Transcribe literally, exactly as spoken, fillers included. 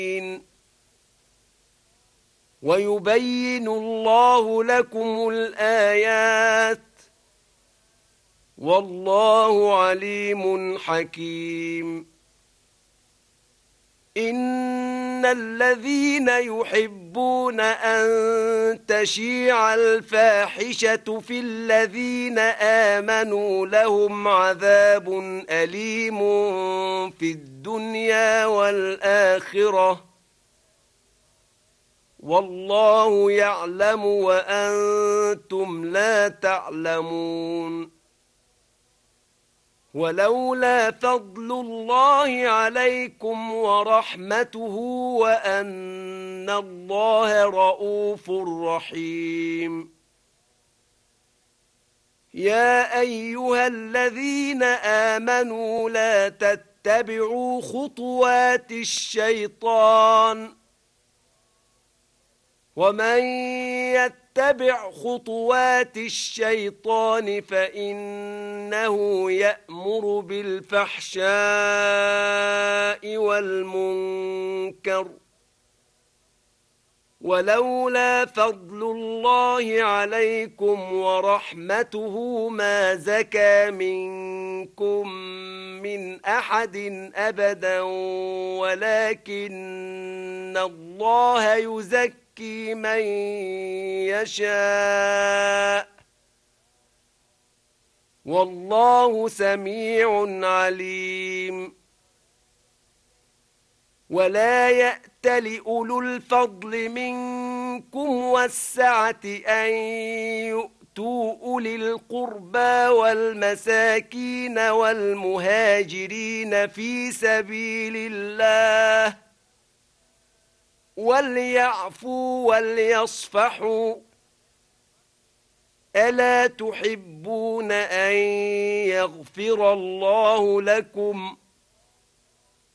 ويبين الله لكم الآيات والله عليم حكيم. إن الذين يحبون أن تشيع الفاحشة في الذين آمنوا لهم عذاب أليم في الدنيا والآخرة والله يعلم وأنتم لا تعلمون. ولولا فضل الله عليكم ورحمته وأن الله رؤوف رحيم. يا أيها الذين آمنوا لا تتبعوا خطوات الشيطان ومن يتبع خطوات الشيطان فإنه يأمر بالفحشاء والمنكر ولولا فضل الله عليكم ورحمته ما زكى منكم من أحد أبدا ولكن الله يزكي من يشاء والله سميع عليم. ولا يأتل أولو الفضل منكم والسعة أن يؤتوا أولي القربى والمساكين والمهاجرين في سبيل الله وليعفوا وليصفحوا ألا تحبون أن يغفر الله لكم